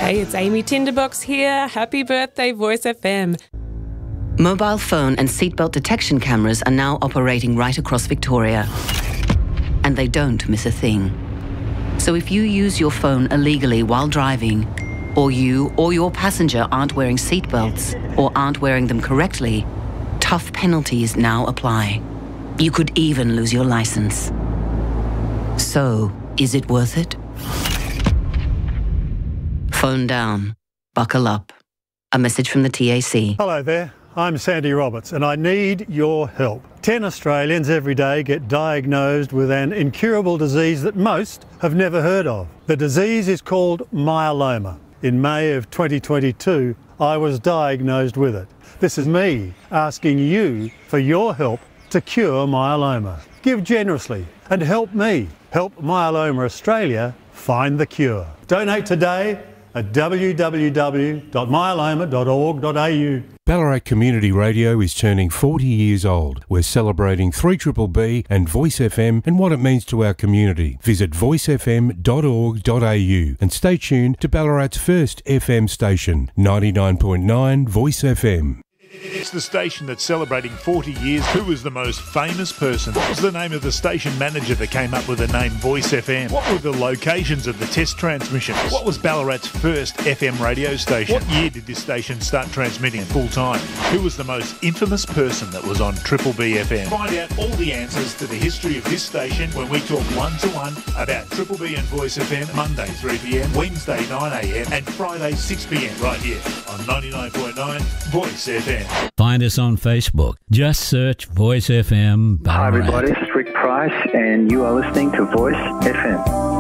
Hey, it's Amy Tinderbox here. Happy birthday, Voice FM. Mobile phone and seatbelt detection cameras are now operating right across Victoria. And they don't miss a thing. So if you use your phone illegally while driving, or you or your passenger aren't wearing seatbelts or aren't wearing them correctly, tough penalties now apply. You could even lose your license. So, is it worth it? Phone down. Buckle up. A message from the TAC. Hello there, I'm Sandy Roberts and I need your help. 10 Australians every day get diagnosed with an incurable disease that most have never heard of. The disease is called myeloma. In May of 2022, I was diagnosed with it. This is me asking you for your help to cure myeloma. Give generously and help me help Myeloma Australia find the cure. Donate today at www.myeloma.org.au. Ballarat Community Radio is turning 40 years old. We're celebrating 3BBB and Voice FM and what it means to our community. Visit voicefm.org.au and stay tuned to Ballarat's first FM station, 99.9 Voice FM. It's the station that's celebrating 40 years. Who was the most famous person? What was the name of the station manager that came up with the name Voice FM? What were the locations of the test transmissions? What was Ballarat's first FM radio station? What year did this station start transmitting full time? Who was the most infamous person that was on Triple B FM? Find out all the answers to the history of this station when we talk one-to-one about Triple B and Voice FM, Monday 3pm, Wednesday 9am and Friday 6pm right here on 99.9 Voice FM. Find us on Facebook. Just search Voice FM Ballarat. Hi everybody, this is Rick Price and you are listening to Voice FM.